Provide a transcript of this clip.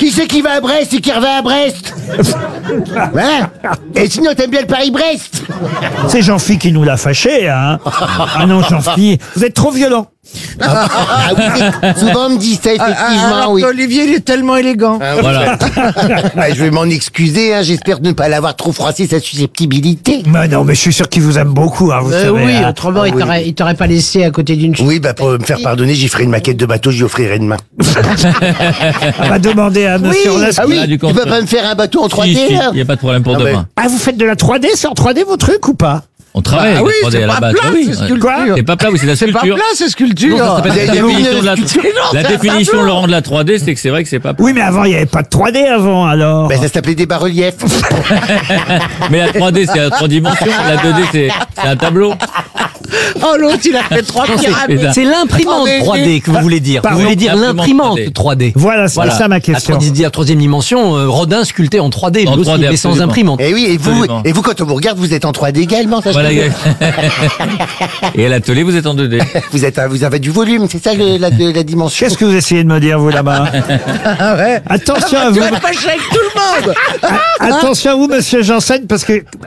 Qui c'est qui va à Brest et qui revient à Brest? Hein? Et sinon, t'aimes bien le Paris-Brest? C'est Jean-Phi qui nous l'a fâché, hein. Ah non, Jean-Phi, vous êtes trop violent. Ah oui, souvent on me dit ça, effectivement, Alors oui. qu'Olivier, il est tellement élégant. Voilà. Ouais, je vais m'en excuser, hein, j'espère ne pas l'avoir trop froissé sa susceptibilité. Mais non, mais je suis sûr qu'il vous aime beaucoup, hein, vous savez. Oui, hein. autrement, Ah, oui. il t'aurait pas laissé à côté d'une Oui, bah pour me faire pardonner, j'y ferai une maquette de bateau, j'y offrirai demain. On va demander à monsieur Orlaski. Ah oui, Voilà, du tu peux contraire. pas me faire un bateau en 3D, Il là? n'y a pas de problème pour Ah, demain. Ah, vous faites de la 3D? C'est en 3D vos trucs ou pas? On travaille Ah avec oui, la 3D c'est à la pas base. plat, Oui, c'est ouais. sculpture. C'est pas plat, oui, c'est la C'est pas sculpture. plat, c'est sculpture. Non, ça s'appelle Vous la avez définition de la, sculpture. la définition, Laurent, de la 3D, c'est que c'est vrai que c'est pas plat. Oui, mais avant, il n'y avait pas de 3D avant, alors. Ben, ça s'appelait des bas-reliefs. Mais la 3D, c'est à 3 dimensions. La 2D, c'est un tableau. Oh, l'autre, il a fait 3 pyramides. C'est l'imprimante 3D que vous voulez dire. Pardon. Vous voulez dire L'imprimante l'imprimante 3D. Voilà, c'est ça ma question. La troisième dimension, Rodin sculpté en 3D, En lui aussi, 3D, mais sans absolument. imprimante. Et oui, Absolument. et vous, quand on vous regarde, vous êtes en 3D également, ça, je Voilà. sais. Et à l'atelier, vous êtes en 2D. Vous avez du volume, c'est ça la dimension. Qu'est-ce que vous essayez de me dire, vous, là-bas? Ah ouais. Attention à Tu vous. vas te fâcher avec tout le monde. Attention à vous, monsieur Janssen, parce que